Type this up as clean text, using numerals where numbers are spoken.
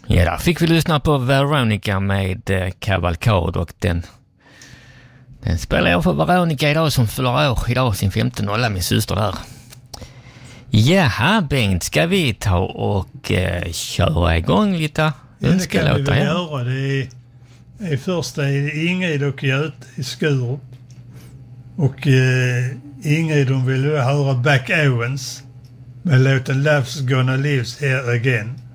Ja, där fick vi lyssna på Veronica med Cavalcade, och den spelar jag för Veronica idag som fyller år idag, sin 15-åriga, min syster där. Jaha, Bengt, ska vi ta och köra igång lite önskelåtar? Det kan vi göra. Det är första Ingrid och Göte i Skurup. Och Ingrid, de vill höra Back Owens med låten Love's Gonna Live Here Again.